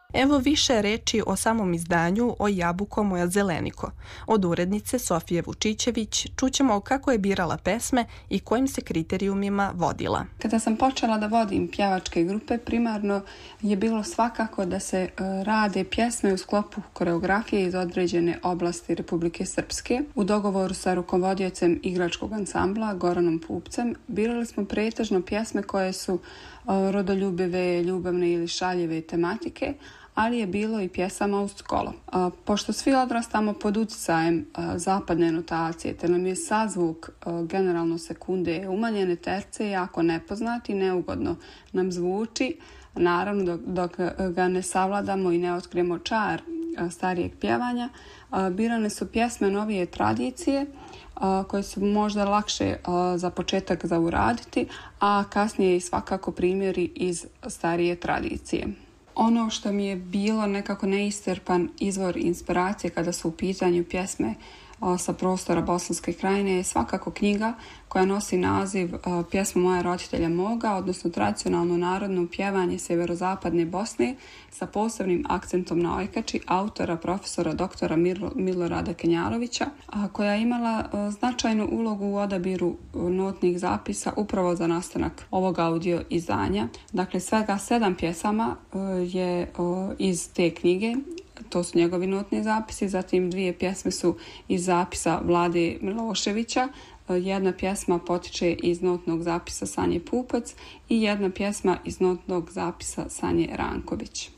Evo više reči o samom izdanju O jabuko moja zeleniko. Od urednice Sofije Vučićević čućemo kako je birala pesme i kojim se kriterijumima vodila. Kada sam počela da vodim pjevačke grupe, primarno je bilo svakako da se rade pjesme u sklopu koreografije iz određene oblasti Republike Srpske. U dogovoru sa rukovodiocem igračkog ansambla Goranom Pupcem birali smo pretežno pjesme koje su rodoljubive, ljubavne ili šaljive tematike, ali je bilo i pjesama uz kolo. Pošto svi odrastamo pod utjecajem zapadne notacije, te nam je sazvuk generalno sekunde umanjene terce jako nepoznat i neugodno nam zvuči, naravno dok ga ne savladamo i ne otkrijemo čar starijeg pjevanja, birane su pjesme novije tradicije koje su možda lakše za početak za uraditi, a kasnije i svakako primjeri iz starije tradicije. Ono što mi je bilo nekako neistrpan izvor inspiracije kada su u pitanju pjesme sa prostora Bosanske krajine je svakako knjiga koja nosi naziv Pjesma moja roditelja moga, odnosno tradicionalno narodno pjevanje sjeverozapadne Bosne sa posebnim akcentom na ojkači autora profesora doktora Milorada Kenjalovića, koja je imala značajnu ulogu u odabiru notnih zapisa upravo za nastanak ovog audio izdanja. Dakle, svega 7 pjesama je iz te knjige. To su njegovi notni zapisi, zatim 2 pjesme su iz zapisa Vlade Miloševića, jedna pjesma potiče iz notnog zapisa Sanje Pupac i jedna pjesma iz notnog zapisa Sanje Ranković.